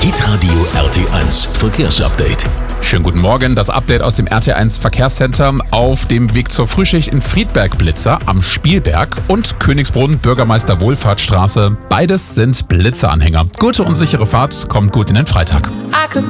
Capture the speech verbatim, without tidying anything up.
Hitradio R T eins Verkehrsupdate. Schönen guten Morgen, das Update aus dem R T eins Verkehrscenter. Auf dem Weg zur Frühschicht in Friedberg Blitzer am Spielberg und Königsbrunn Bürgermeister Wohlfahrtsstraße. Beides sind Blitzeranhänger. Gute und sichere Fahrt, kommt gut in den Freitag.